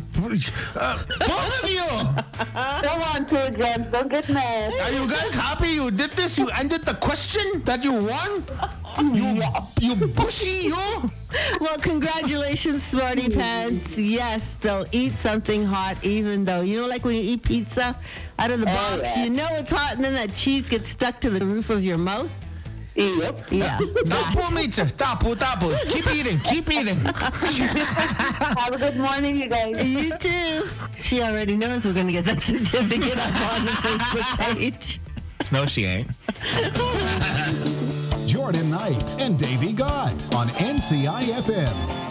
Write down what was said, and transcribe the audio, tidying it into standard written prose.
Both of you. Come on, two gems. Don't get mad. Are you guys happy you did this? You ended the question that you won? You bushy, you? Well, congratulations, Smarty Pants. Yes, they'll eat something hot, even though, like when you eat pizza out of the box, yeah. you know it's hot, and then that cheese gets stuck to the roof of your mouth. Yep. Yeah. Tapu pizza. Tapu. Keep eating. Have a good morning, you guys. You too. She already knows we're going to get that certificate up on the Facebook page. No, she ain't. Jordan Knight and Davey Gott on NCIFM.